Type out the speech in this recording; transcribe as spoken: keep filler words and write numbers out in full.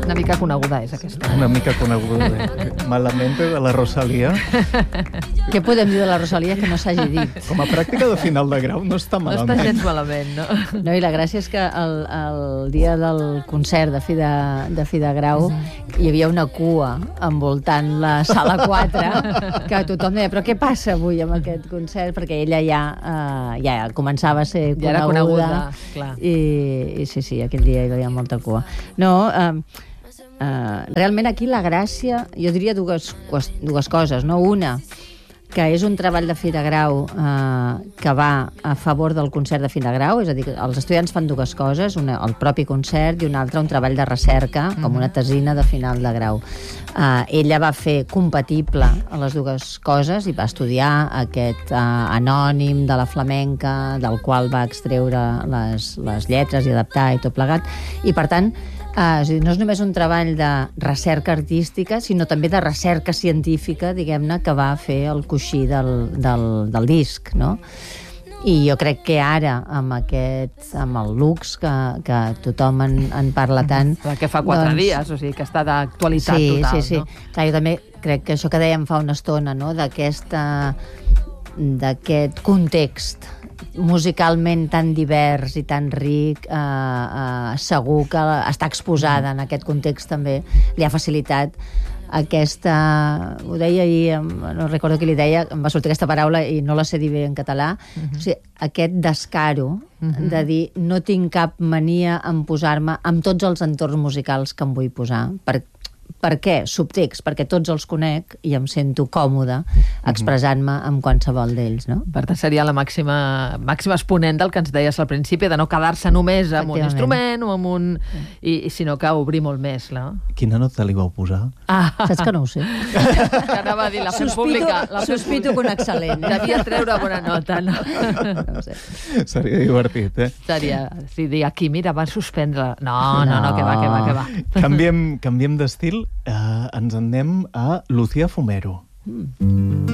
Una mica coneguda és aquesta. Una mica coneguda. Malamente de la Rosalía. Què podem dir de la Rosalía que no s'hagi dit? Com a pràctica de final de grau no està No malament. està gens malament, no? No, i la gràcia és que el, el dia del concert de fi de, de, fi de grau hi havia una cua envoltant la sala quatre que tothom deia, però què passa avui amb aquest concert? Perquè ella ja, uh, ja començava a ser Ja era coneguda. coneguda, clar. I, I sí, sí, aquell dia hi havia molta cua. No, uh, uh, realment aquí la gràcia, jo diria dues, dues coses, no? Una, que és un treball de fi de grau eh, que va a favor del concert de fi de grau, és a dir, que els estudiants fan dues coses, una, el propi concert i una altra un treball de recerca, com una tesina de final de grau. Eh, ella va fer compatible a les dues coses i va estudiar aquest eh, anònim de la flamenca, del qual va extreure les, les lletres i adaptar i tot plegat, i per tant Uh, és a dir, no és només un treball de recerca artística, sinó també de recerca científica, diguem-ne, que va fer el coixí del, del, del disc, no? I jo crec que ara, amb aquest, amb el Lux, que, que tothom en, en parla tant... Que fa quatre doncs, dies, o sigui, que està d'actualitat sí, total, sí, sí. no? Clar, jo també crec que això que dèiem fa una estona, no?, d'aquesta d'aquest context musicalment tan divers i tan ric, eh, eh, segur que està exposada en aquest context també li ha facilitat aquesta... Ho deia ahir, no recordo qui li deia, em va sortir aquesta paraula i no la sé dir bé en català, uh-huh. O sigui, aquest descaro uh-huh. de dir no tinc cap mania en posar-me en tots els entorns musicals que em vull posar, per Per què? Subtext, perquè tots els conec i em sento còmode expressant-me amb qualsevol d'ells, no? Per tant, seria la màxima, màxima exponent del que ens deies al principi, de no quedar-se només amb un instrument o amb un... I, sinó que obrir molt més, no? Quina nota li vau posar? Ah. Saps que no ho sé? Que anava a dir, la fem pública. La fem sospito que un excel·lent. Eh? Devia treure bona nota, no? No ho sé. Seria divertit, eh? Seria, si dir, aquí, mira, van suspendre. No, no, no, que va, que va, que va. Canviem, canviem d'estil. Uh, ens en anem a Lucía Fumero. Mm.